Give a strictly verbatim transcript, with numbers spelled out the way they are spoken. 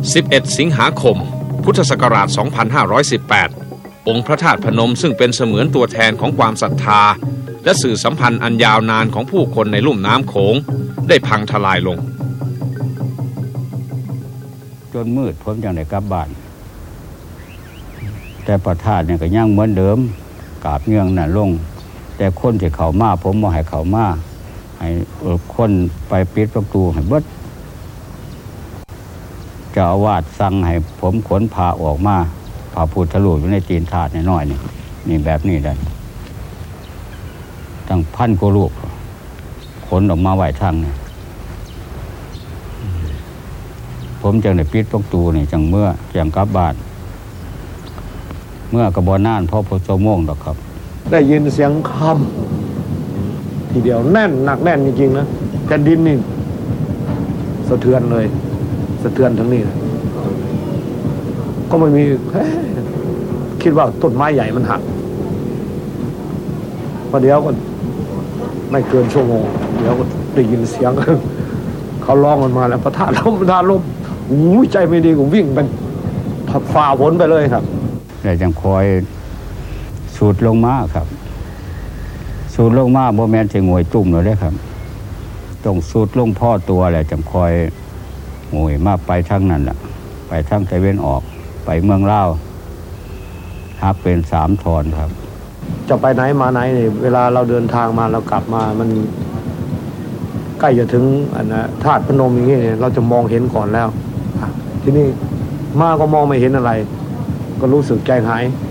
สิบเอ็ดสิงหาคมพุทธศักราชสองพันห้าร้อยสิบแปดองค์พระธาตุพนมซึ่งเป็นเสมือนตัวแทนของความศรัทธาและสื่อสัมพันธ์อันยาวนานของผู้คนในลุ่มน้ำโขงได้พังทลายลงจนมืดผมจังได้กลับบ้านแต่พระธาตุเนี่ยก็ยังเหมือนเดิมกราบเงื่องนั่นลงแต่คนที่เข้ามาผมบ่ให้เข้ามาให้คนไปปิดประตูให้เบิดเจ้าอาวาสสั่งให้ผมขนพาออกมาพาพุทธรูปอยู่ในตีนธาตุน้อยๆนี่นี่แบบนี้ได้ตั้งพันกว่ารูปขนออกมาไหว้ทางนี่ผมจังได้ปิดประตูนี่จังเมื่อจังกลับบ้านเมื่อกระบอกน่านพ่อพระโจโมงดอกครับได้ยินเสียงคำทีเดียวแน่นหนักแน่นจริงๆนะแผ่นดินนี่สะเทือนเลยสะเทือนทั้งนี้ก็ไม่มีคิดว่าต้นไม้ใหญ่มันหักพอเดี๋ยวก็ไม่เกินชั่วโมงเดี๋ยวก็ได้ยินเสียงเขาร้องกันมาแล้วพระธาตุล้มพระธาตุล้มอู้ใจไม่ดีผมวิ่งเป็นฝ่าฝนไปเลยครับแต่จังคอยสูดลงมาครับสูดลงมาบ่แม่นสิงวยตุ่มเลยเด้ครับต้องสูดลงพ่อตัวแหละจังคอยงวยมาไปทางนั้นล่ะไปทางตะเวนออกไปเมืองลาวฮักเป็นสามทอนครับจะไปไหนมาไหนนี่เวลาเราเดินทางมาเรากลับมามันใกล้จะถึงอันนะธาตุพนมอย่างนี้เนี่ยเราจะมองเห็นก่อนแล้วที่นี่มาก็มองไม่เห็นอะไรก็รู้สึกใจหาย